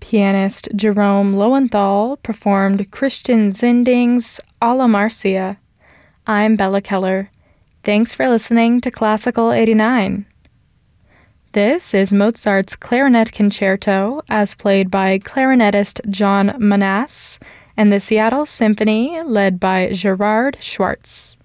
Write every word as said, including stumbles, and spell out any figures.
Pianist Jerome Lowenthal performed Christian Zinding's Alla Marcia. I'm Bella Keller. Thanks for listening to Classical eighty-nine. This is Mozart's Clarinet Concerto, as played by clarinetist John Manasse, and the Seattle Symphony, led by Gerard Schwartz.